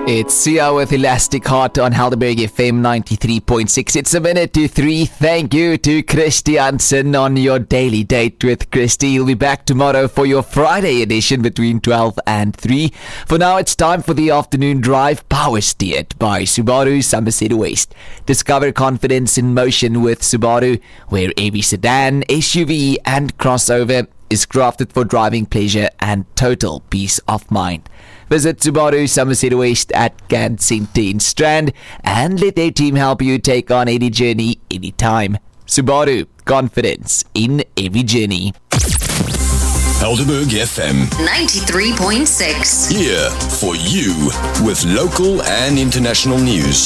It's Sia with Elastic Heart on Helderberg FM 93.6. It's a minute to 3. Thank you to Christy Hansen on your daily date with Christy. You'll be back tomorrow for your Friday edition between 12 and 3. For now, it's time for the afternoon drive, power steered by Subaru Somerset West. Discover confidence in motion with Subaru, where every sedan, SUV and crossover is crafted for driving pleasure and total peace of mind. Visit Subaru Somerset West at Kensington Strand and let their team help you take on any journey, anytime. Subaru, confidence in every journey. Helderberg FM 93.6. Here for you with local and international news.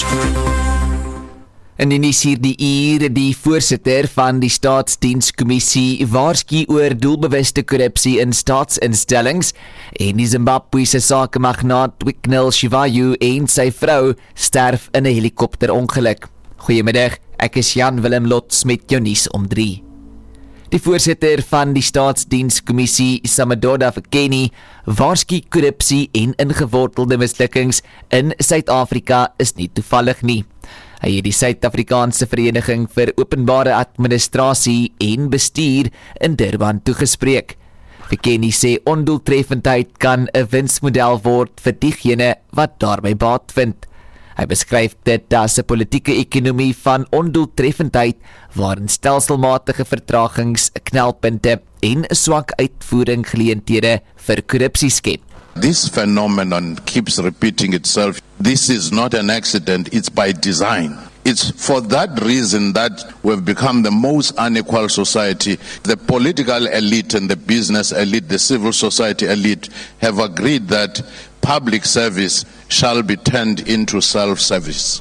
En in hierdie uur, die voorsitter van die Staatsdienskommissie waarsku oor doelbewuste korrupsie in staatsinstellings en die Zimbabwese sakemagnaat Wicknell Shivayu en sy vrou sterf in 'n helikopterongeluk. Goeiemiddag, ek is Jan Willem Lots met jou nuus om 3. Die voorsitter van die Staatsdienskommissie, Samadoda Vakeni, waarsku korrupsie en ingewortelde mislukkings in Suid-Afrika is nie toevallig nie. Hy het die Suid-Afrikaanse Vereniging vir Openbare Administrasie en Bestuur in Durban toegespreek. Vakeni sê ondoeltreffendheid kan 'n winsmodel word vir diegene wat daarby baat vind. Hy beskryf dit as 'n politieke ekonomie van ondoeltreffendheid waarin stelselmatige vertragings, knelpunte en swak uitvoering geleenthede vir korrupsie skep. This phenomenon keeps repeating itself. This is not an accident, it's by design. It's for that reason that we've become the most unequal society. The political elite and the business elite, the civil society elite have agreed that public service shall be turned into self-service.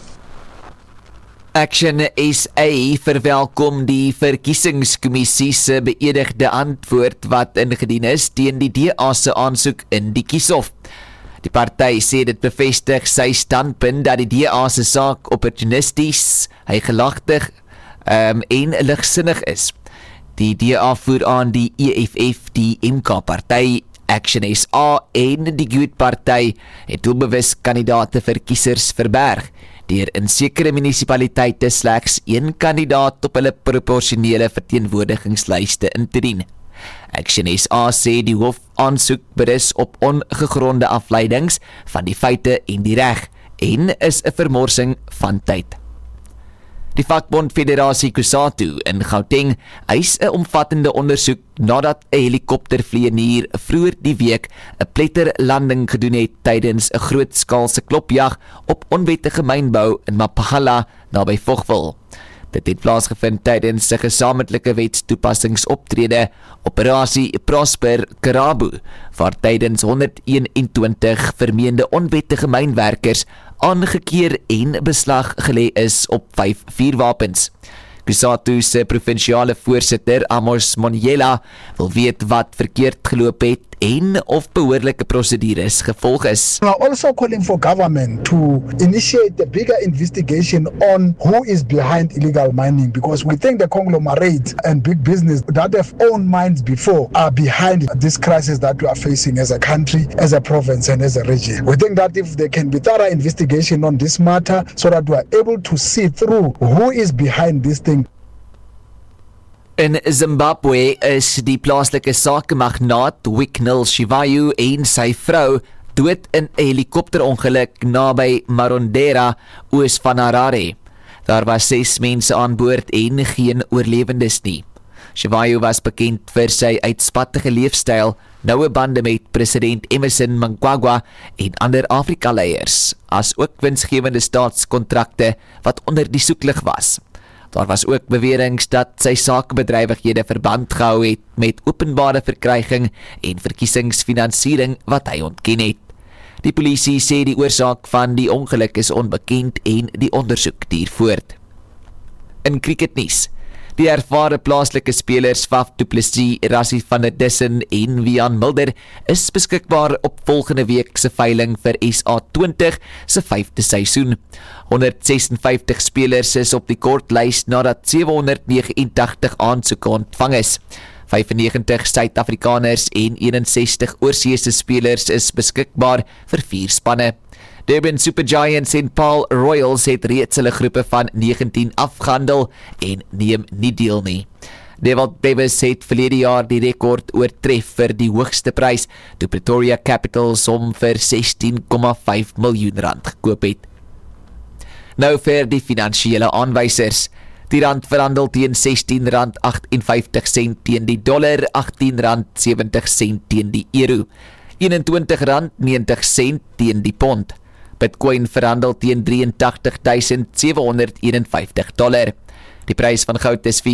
Action SA verwelkom die verkiesingskommissie se beëdigde antwoord wat ingedien is teen die DA se aansoek in die kieshof. Die party sê dit bevestig sy standpunt dat die DA se saak opportunisties, hygelagtig en ligsinnig is. Die DA voer aan die EFF, die MK-party, Action SA en die Good Party het doelbewus kandidaate vir kiesers verberg, deur in sekere munisipaliteite slegs een kandidaat op hulle proporsionele verteenwoordigingslyste in te dien. Action SA sê die hoof aansoek berus op ongegronde afleidings van die feite en die reg en is 'n vermorsing van tyd. Die vakbond Federasie Kusatu in Gauteng eis 'n omvattende ondersoek nadat 'n helikoptervlieënier vroeër die week 'n pletterlanding gedoen het tydens 'n grootskaalse klopjag op onwettige mynbou in Maphala naby Vogwel. Dit het plaasgevind tydens 'n gesamentlike wetstoepassingsoptrede Operasie Prosper Karabu, waar tydens 121 vermeende onwettige mynwerkers aangekeer en beslag gelê is op 5 vuurwapens. Kusatu se provinsiale voorsitter Amos Monyela wil weet wat verkeerd geloop het en of behoorlike prosedures gevolg is. We are also calling for government to initiate a bigger investigation on who is behind illegal mining, because we think the conglomerates and big business that have owned mines before are behind this crisis that we are facing as a country, as a province and as a region. We think that if there can be thorough investigation on this matter so that we are able to see through who is behind this thing. In Zimbabwe is die plaaslike sakemagnaat Wicknell Shivayu en sy vrou dood in 'n helikopterongeluk naby Marondera, oos van Harare. Daar was 6 mense aan boord en geen oorlewendes nie. Shivayu was bekend vir sy uitspattige leefstyl, noue bande met president Emmerson Mnangagwa en ander Afrika-leiers, as ook winsgewende staatskontrakte wat onder die soeklig was. Daar was ook beweringe dat sy sakebedrywighede verband gehou het met openbare verkryging en verkiesingsfinansiering wat hy ontken het. Die polisie sê die oorsaak van die ongeluk is onbekend en die ondersoek duur voort. In cricketnuus. Die ervare plaaslike spelers Faf du Plessis, Rassie van der Dussen en Wian Mulder is beskikbaar op volgende week se veiling vir SA20 se 5de seisoen. 156 spelers is op die kortlys nadat 789 aansoeke ontvang is. 95 Suid-Afrikaners en 61 oorseese spelers is beskikbaar vir 4 spanne. Durban Supergiants en Paul Royals het reeds hulle groepe van 19 afgehandel en neem nie deel nie. Dewald Davis het verlede jaar die rekord oortref vir die hoogste prys toe Pretoria Capitals hom vir R16,5 miljoen gekoop het. Nou vir die finansiële aanwysers. Die rand verhandel teen R16,58 teen die dollar, R18,70 teen die euro, R21,90 teen die pond. Bitcoin verhandel teen $83,751. Die prys van goud is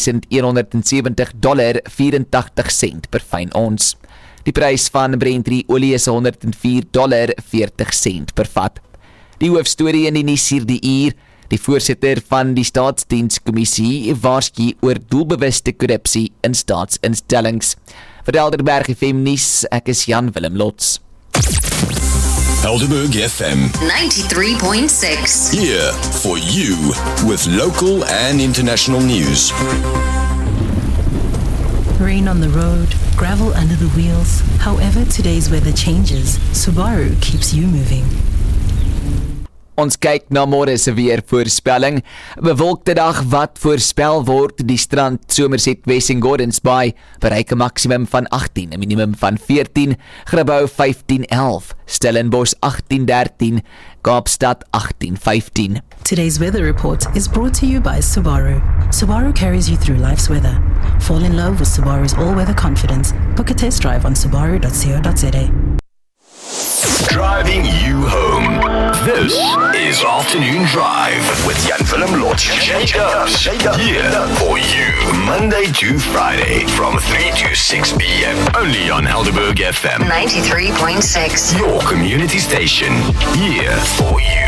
$4,170,84 per fyn ons. Die prys van Brent olie is $104,40 per vat. Die hoofstorie in die nuus hierdie uur: die voorsitter van die Staatsdienskommissie waarsku oor doelbewuste korrupsie in staatsinstellings. Vir Helderberg FM nuus, ek is Jan Willem Lots. Helderberg FM 93.6. here for you with local and international news. Rain on the road, gravel under the wheels. However today's weather changes, Subaru keeps you moving. Ons kyk na môre se weervoorspelling. Bewolkte dag wat voorspel word. Die strand Somerset West en Gordons Bay bereik 'n maksimum van 18, 'n minimum van 14, Grabouw 15-11, Stellenbosch 18-13, Kaapstad 18-15. Today's weather report is brought to you by Subaru. Subaru carries you through life's weather. Fall in love with Subaru's all-weather confidence. Book a test drive on subaru.co.za. Driving you home. This is Afternoon Drive with Jan Willem Lots. Shake up. Here for you. Monday to Friday from 3 to 6 p.m. Only on Helderberg FM. 93.6. Your community station. Here for you.